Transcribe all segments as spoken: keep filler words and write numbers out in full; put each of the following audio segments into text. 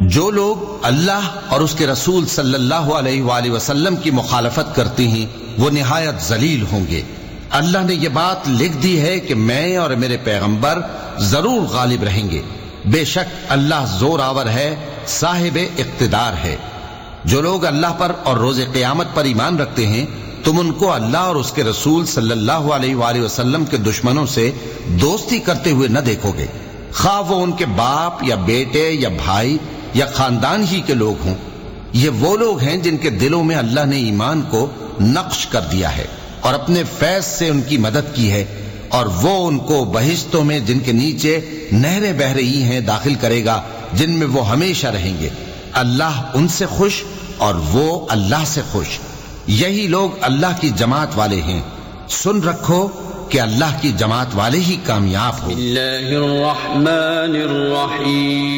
جو لوگ اللہ اور اس کے رسول صلی اللہ علیہ وآلہ وسلم کی مخالفت کرتے ہیں وہ نہایت ذلیل ہوں گے۔ اللہ نے یہ بات لکھ دی ہے کہ میں اور میرے پیغمبر ضرور غالب رہیں گے، بے شک اللہ زور آور ہے، صاحب اقتدار ہے۔ جو لوگ اللہ پر اور روز قیامت پر ایمان رکھتے ہیں تم ان کو اللہ اور اس کے رسول صلی اللہ علیہ وآلہ وسلم کے دشمنوں سے دوستی کرتے ہوئے نہ دیکھو گے، خواہ وہ ان کے باپ یا بیٹے یا بھائی یا خاندان ہی کے لوگ ہوں۔ یہ وہ لوگ ہیں جن کے دلوں میں اللہ نے ایمان کو نقش کر دیا ہے اور اپنے فیض سے ان کی مدد کی ہے، اور وہ ان کو بہشتوں میں جن کے نیچے نہریں بہ رہی ہیں داخل کرے گا، جن میں وہ ہمیشہ رہیں گے۔ اللہ ان سے خوش اور وہ اللہ سے خوش۔ یہی لوگ اللہ کی جماعت والے ہیں۔ سن رکھو کہ اللہ کی جماعت والے ہی کامیاب ہو۔ اللہ الرحمن الرحیم۔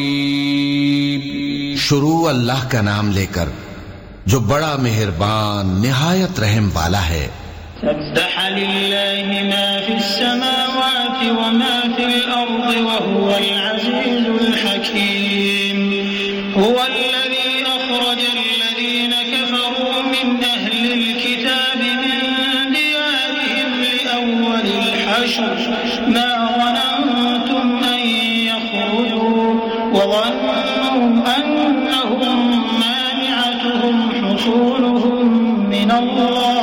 شروع اللہ کا نام لے کر جو بڑا مہربان نہایت رحم والا ہے۔ سبح للہ ما فی السماوات وما فی الارض وهو العزیز الحکیم۔ هو الذی اخرج الذین کفروا من اہل الكتاب من دیارهم لأول الحشر ما ظننتم ان یخرجوا وظنوا انهم مانعتهم حصولهم من اللہ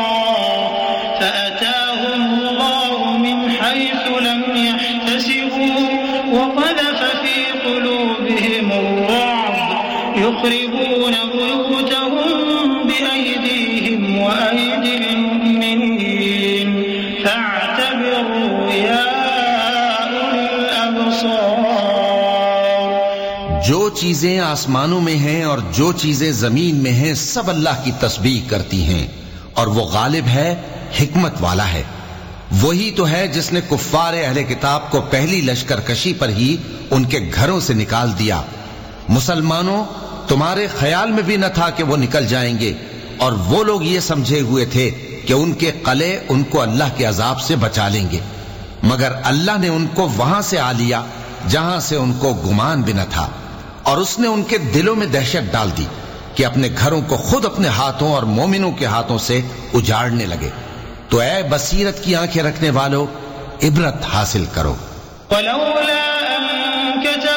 وقذف في قلوبهم الرعب يخربون بيوتهم بأيديهم وأيدي المؤمنين فاعتبروا يا أولي الأبصار۔ جو چیزیں آسمانوں میں ہیں اور جو چیزیں زمین میں ہیں سب اللہ کی تسبیح کرتی ہیں، اور وہ غالب ہے، حکمت والا ہے۔ وہی تو ہے جس نے کفار اہل کتاب کو پہلی لشکر کشی پر ہی ان کے گھروں سے نکال دیا۔ مسلمانوں، تمہارے خیال میں بھی نہ تھا کہ وہ نکل جائیں گے، اور وہ لوگ یہ سمجھے ہوئے تھے کہ ان کے قلعے ان کو اللہ کے عذاب سے بچا لیں گے، مگر اللہ نے ان کو وہاں سے آ لیا جہاں سے ان کو گمان بھی نہ تھا، اور اس نے ان کے دلوں میں دہشت ڈال دی کہ اپنے گھروں کو خود اپنے ہاتھوں اور مومنوں کے ہاتھوں سے اجاڑنے لگے۔ تو اے بصیرت کی آنکھیں رکھنے والو، عبرت حاصل کرو۔ ولولا ان